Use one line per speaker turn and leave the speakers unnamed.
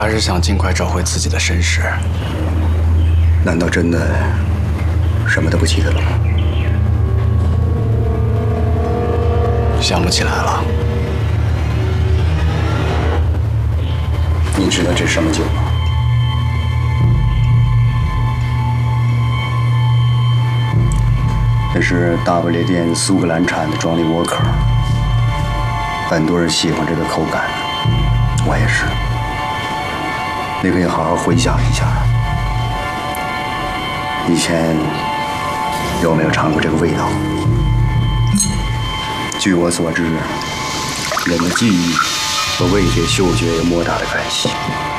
还是想尽快找回自己的身世。
难道真的什么都不记得了吗？
想不起来了。
你知道这是什么酒吗？这是大不列颠苏格兰产的庄利沃克，很多人喜欢这个口感，我也是。你可以好好回想一下，以前有没有尝过这个味道？据我所知，人的记忆和味觉、嗅觉有莫大的关系。